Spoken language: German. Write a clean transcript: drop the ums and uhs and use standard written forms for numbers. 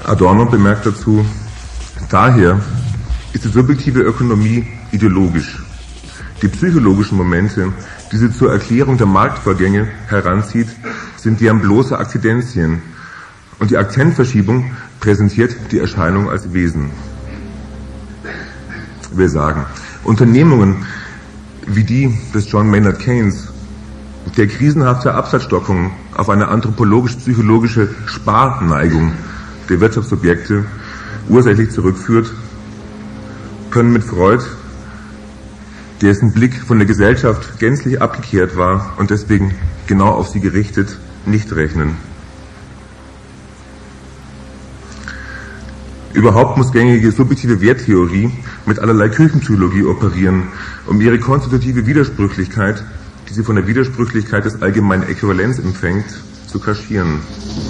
Adorno bemerkt dazu: Daher ist die subjektive Ökonomie ideologisch. Die psychologischen Momente, die sie zur Erklärung der Marktvorgänge heranzieht, sind deren bloße Akzidenzien, und die Akzentverschiebung präsentiert die Erscheinung als Wesen. Wir sagen, Unternehmungen wie die des John Maynard Keynes, der krisenhafte Absatzstockung auf eine anthropologisch-psychologische Sparneigung der Wirtschaftsobjekte ursächlich zurückführt, können mit Freud, dessen Blick von der Gesellschaft gänzlich abgekehrt war und deswegen genau auf sie gerichtet, nicht rechnen. Überhaupt muss gängige subjektive Werttheorie mit allerlei Küchenpsychologie operieren, um ihre konstitutive Widersprüchlichkeit, die sie von der Widersprüchlichkeit des allgemeinen Äquivalenz empfängt, zu kaschieren.